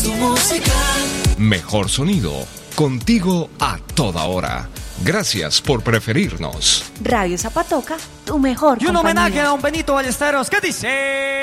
tu música. Mejor sonido, contigo a toda hora. Gracias por preferirnos. Radio Zapatoca, tu mejor Y un compañía. homenaje a don Benito Ballesteros, ¿qué dice?